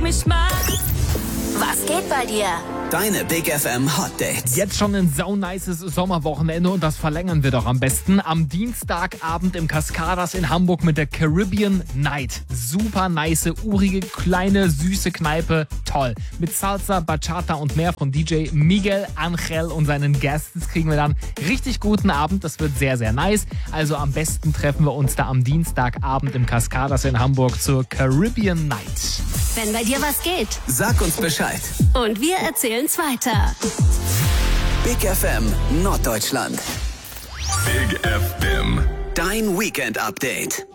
mich mal. Was geht bei dir? Deine Big FM Hot Dates. Jetzt schon ein saunices Sommerwochenende und das verlängern wir doch am besten. Am Dienstagabend im Cascadas in Hamburg mit der Caribbean Night. Super nice, urige, kleine, süße Kneipe. Toll. Mit Salsa, Bachata und mehr von DJ Miguel Angel und seinen Guests kriegen wir dann richtig guten Abend. Das wird sehr, sehr nice. Also am besten treffen wir uns da am Dienstagabend im Cascadas in Hamburg zur Caribbean Night. Wenn bei dir was geht. Sag uns Bescheid. Und wir erzählen's weiter. Big FM Norddeutschland. Big FM. Dein Weekend Update.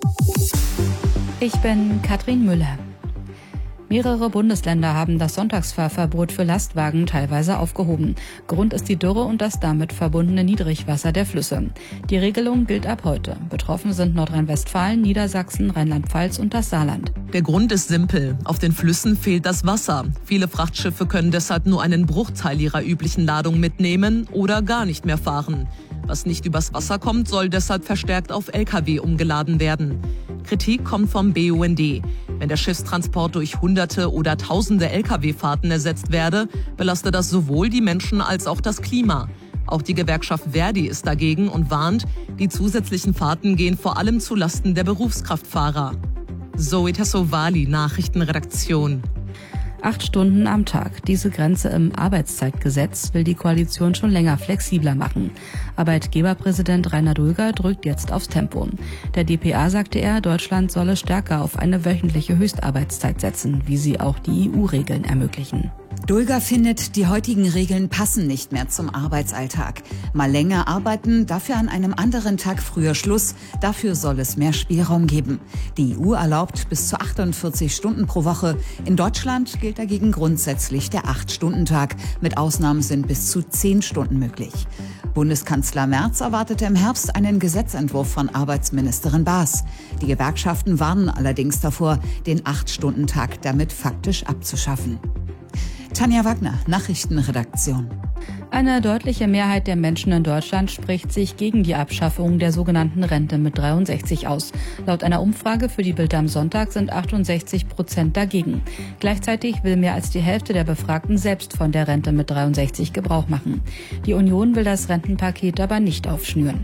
Ich bin Katrin Müller. Mehrere Bundesländer haben das Sonntagsfahrverbot für Lastwagen teilweise aufgehoben. Grund ist die Dürre und das damit verbundene Niedrigwasser der Flüsse. Die Regelung gilt ab heute. Betroffen sind Nordrhein-Westfalen, Niedersachsen, Rheinland-Pfalz und das Saarland. Der Grund ist simpel. Auf den Flüssen fehlt das Wasser. Viele Frachtschiffe können deshalb nur einen Bruchteil ihrer üblichen Ladung mitnehmen oder gar nicht mehr fahren. Was nicht übers Wasser kommt, soll deshalb verstärkt auf Lkw umgeladen werden. Kritik kommt vom BUND. Wenn der Schiffstransport durch Hunderte oder Tausende Lkw-Fahrten ersetzt werde, belastet das sowohl die Menschen als auch das Klima. Auch die Gewerkschaft Verdi ist dagegen und warnt, die zusätzlichen Fahrten gehen vor allem zu Lasten der Berufskraftfahrer. Zoe Tassovali, Nachrichtenredaktion. 8 Stunden am Tag. Diese Grenze im Arbeitszeitgesetz will die Koalition schon länger flexibler machen. Arbeitgeberpräsident Rainer Dulger drückt jetzt aufs Tempo. Der dpa sagte er, Deutschland solle stärker auf eine wöchentliche Höchstarbeitszeit setzen, wie sie auch die EU-Regeln ermöglichen. Dulger findet, die heutigen Regeln passen nicht mehr zum Arbeitsalltag. Mal länger arbeiten, dafür an einem anderen Tag früher Schluss. Dafür soll es mehr Spielraum geben. Die EU erlaubt bis zu 48 Stunden pro Woche. In Deutschland gilt dagegen grundsätzlich der 8-Stunden-Tag. Mit Ausnahmen sind bis zu 10 Stunden möglich. Bundeskanzler Merz erwartete im Herbst einen Gesetzentwurf von Arbeitsministerin Baas. Die Gewerkschaften warnen allerdings davor, den 8-Stunden-Tag damit faktisch abzuschaffen. Tanja Wagner, Nachrichtenredaktion. Eine deutliche Mehrheit der Menschen in Deutschland spricht sich gegen die Abschaffung der sogenannten Rente mit 63 aus. Laut einer Umfrage für die Bild am Sonntag sind 68% dagegen. Gleichzeitig will mehr als die Hälfte der Befragten selbst von der Rente mit 63 Gebrauch machen. Die Union will das Rentenpaket aber nicht aufschnüren.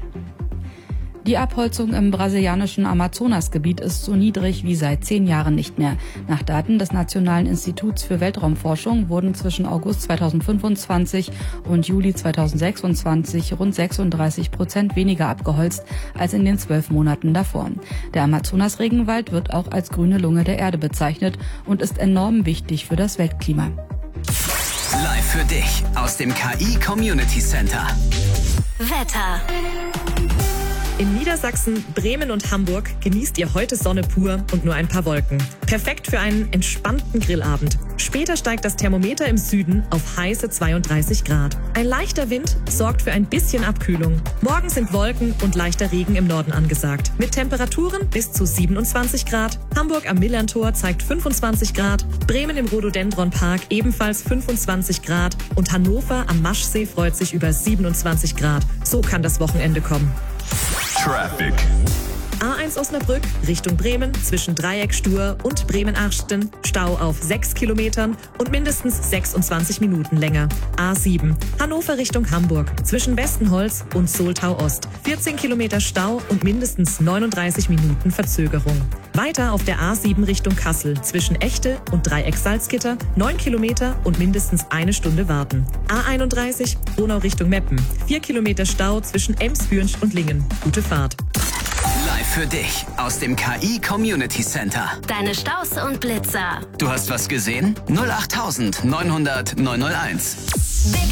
Die Abholzung im brasilianischen Amazonasgebiet ist so niedrig wie seit 10 Jahren nicht mehr. Nach Daten des Nationalen Instituts für Weltraumforschung wurden zwischen August 2025 und Juli 2026 rund 36% weniger abgeholzt als in den 12 Monaten davor. Der Amazonas-Regenwald wird auch als grüne Lunge der Erde bezeichnet und ist enorm wichtig für das Weltklima. Live für dich aus dem KI Community Center. Wetter. In Niedersachsen, Bremen und Hamburg genießt ihr heute Sonne pur und nur ein paar Wolken. Perfekt für einen entspannten Grillabend. Später steigt das Thermometer im Süden auf heiße 32 Grad. Ein leichter Wind sorgt für ein bisschen Abkühlung. Morgen sind Wolken und leichter Regen im Norden angesagt. Mit Temperaturen bis zu 27 Grad. Hamburg am Millerntor zeigt 25 Grad. Bremen im Rhododendron-Park ebenfalls 25 Grad. Und Hannover am Maschsee freut sich über 27 Grad. So kann das Wochenende kommen. Traffic. A1 Osnabrück Richtung Bremen zwischen Dreieck-Stur und Bremen-Archten. Stau auf 6 Kilometern und mindestens 26 Minuten länger. A7 Hannover Richtung Hamburg zwischen Westenholz und Soltau-Ost. 14 Kilometer Stau und mindestens 39 Minuten Verzögerung. Weiter auf der A7 Richtung Kassel zwischen Echte und Dreieck-Salzgitter. 9 Kilometer und mindestens 1 Stunde warten. A31 Donau Richtung Meppen. 4 Kilometer Stau zwischen Emsbüren und Lingen. Gute Fahrt. Live für dich aus dem KI Community Center. Deine Staus und Blitzer. Du hast was gesehen? 08900 901. Big